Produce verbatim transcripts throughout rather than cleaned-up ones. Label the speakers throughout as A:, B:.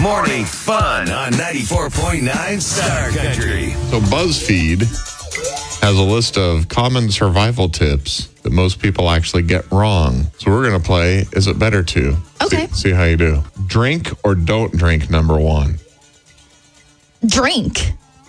A: Morning fun on ninety-four point nine Star Country.
B: So BuzzFeed has a list of common survival tips that most people actually get wrong. So we're going to play Is It Better To?
C: Okay.
B: See, see how you do. Drink or don't drink, number one.
C: Drink.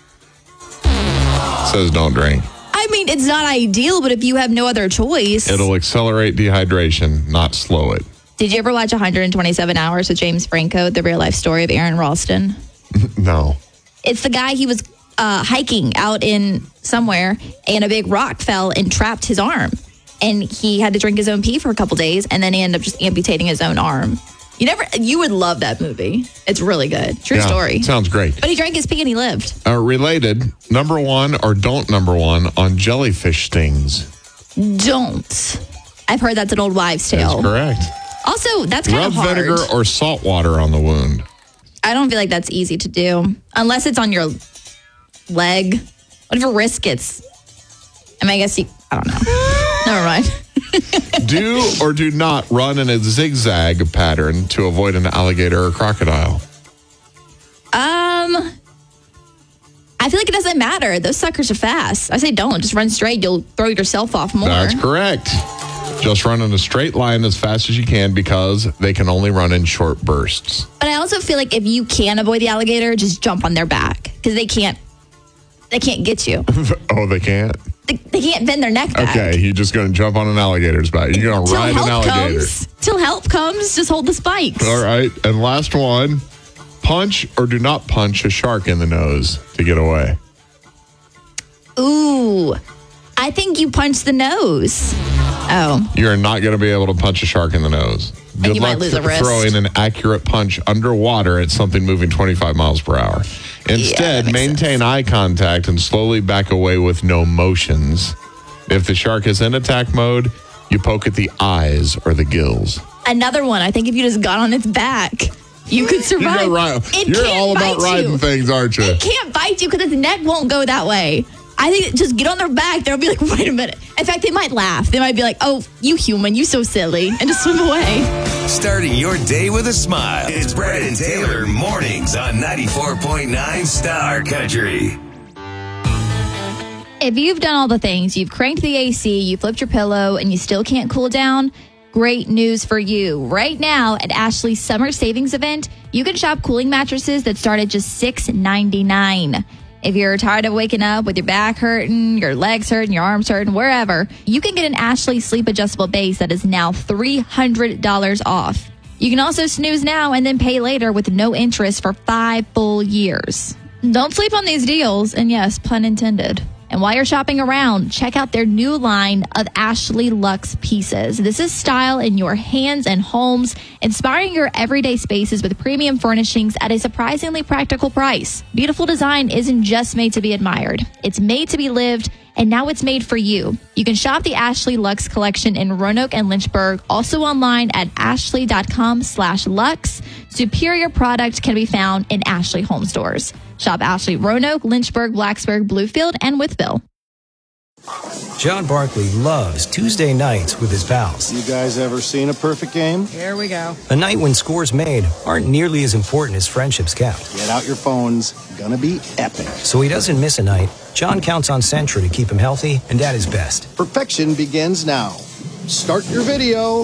B: Says don't drink.
C: I mean, it's not ideal, but if you have no other choice.
B: It'll accelerate dehydration, not slow it.
C: Did you ever watch one hundred twenty-seven hours with James Franco, the real life story of Aaron Ralston?
B: No.
C: It's the guy, he was uh, hiking out in somewhere and a big rock fell and trapped his arm. And he had to drink his own pee for a couple days and then he ended up just amputating his own arm. You never, you would love that movie. It's really good. True
B: Yeah,
C: story.
B: Sounds great.
C: But he drank his pee and he lived.
B: Uh, related, number one or don't number one on jellyfish stings.
C: Don't. I've heard that's an old wives' tale.
B: That's correct.
C: Also, that's kind
B: Rub
C: of hard.
B: vinegar or salt water on the wound.
C: I don't feel like that's easy to do. Unless it's on your leg. What if your wrist gets... I mean, I guess you... I don't know. Never mind.
B: Do or do not run in a zigzag pattern to avoid an alligator or crocodile.
C: Um, I feel like it doesn't matter. Those suckers are fast. I say don't. Just run straight. You'll throw yourself off more.
B: That's correct. Just run in a straight line as fast as you can because they can only run in short bursts.
C: But I also feel like if you can avoid the alligator, just jump on their back because they can't. They can't get you.
B: Oh, they can't?
C: They, they can't bend their neck back.
B: Okay, you're just going to jump on an alligator's back. You're going to
C: Till
B: ride
C: help
B: an alligator.
C: comes. Till help comes, just hold the spikes.
B: All right, and last one. Punch or do not punch a shark in the nose to get away.
C: Ooh, I think you punch the nose. Oh.
B: You're not going to be able to punch a shark in the nose. Good
C: you
B: luck
C: might lose a
B: th-
C: wrist.
B: throwing an accurate punch underwater at something moving twenty-five miles per hour. Instead,
C: that makes
B: maintain
C: sense.
B: eye contact and slowly back away with no motions. If the shark is in attack mode, you poke at the eyes or the gills.
C: Another one. I think if you just got on its back, you could
B: You
C: survive.
B: go ride-
C: It
B: You're
C: can't
B: all about
C: bite
B: riding
C: you.
B: things, aren't you?
C: It can't bite you because its neck won't go that way. I think just get on their back. They'll be like, wait a minute. In fact, they might laugh. They might be like, oh, you human, you so silly, and just swim away.
A: Starting your day with a smile. It's Brad and Taylor mornings on ninety-four point nine Star Country.
C: If you've done all the things, you've cranked the A C, you flipped your pillow, and you still can't cool down, great news for you. Right now at Ashley's Summer Savings Event, you can shop cooling mattresses that start at just six ninety-nine. If you're tired of waking up with your back hurting, your legs hurting, your arms hurting, wherever, you can get an Ashley Sleep Adjustable Base that is now three hundred dollars off. You can also snooze now and then pay later with no interest for five full years. Don't sleep on these deals, and yes, pun intended. And while you're shopping around, check out their new line of Ashley Luxe pieces. This is style in your hands and homes, inspiring your everyday spaces with premium furnishings at a surprisingly practical price. Beautiful design isn't just made to be admired. It's made to be lived, and now it's made for you. You can shop the Ashley Luxe collection in Roanoke and Lynchburg, also online at ashley.com slash Luxe. Superior product can be found in Ashley home stores. Shop Ashley Roanoke, Lynchburg, Blacksburg, Bluefield, and Wytheville.
D: John Barkley loves Tuesday nights with his pals.
E: You guys ever seen a perfect game?
F: Here we go.
D: A night when scores made aren't nearly as important as friendships kept.
E: Get out your phones. Gonna be epic.
D: So he doesn't miss a night. John counts on Sentra to keep him healthy and at his best.
E: Perfection begins now. Start your video.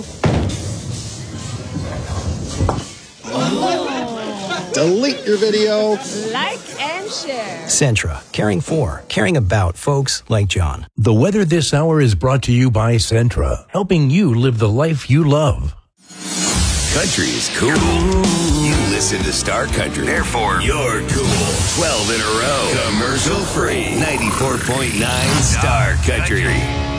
E: Delete your video.
F: Like and share.
D: Sentra, caring for, caring about folks like John.
G: The weather this hour is brought to you by Sentra, helping you live the life you love.
A: Country is cool. You listen to Star Country. Therefore, you're cool. twelve in a row. Commercial free. ninety-four point nine Star Country.